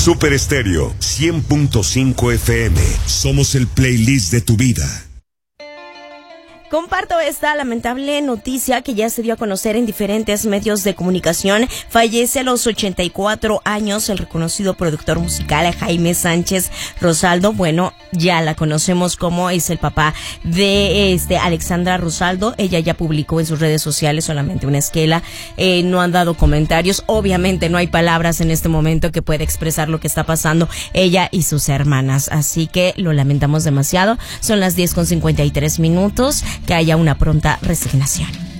Super Estéreo 100.5 FM. Somos el playlist de tu vida. Comparto esta lamentable noticia que ya se dio a conocer en diferentes medios de comunicación. Fallece a los 84 años el reconocido productor musical Jaime Sánchez Rosaldo. Bueno, ya la conocemos como es el papá de Alexandra Rosaldo. Ella ya publicó en sus redes sociales solamente una esquela. No han dado comentarios. Obviamente no hay palabras en este momento que pueda expresar lo que está pasando ella y sus hermanas. Así que lo lamentamos demasiado. Son las 10:53. Que haya una pronta resignación.